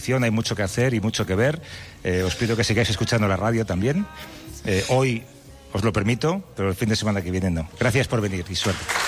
Hay mucho que hacer y mucho que ver. Os pido que sigáis escuchando la radio también. Hoy os lo permito, pero el fin de semana que viene no. Gracias por venir y suerte.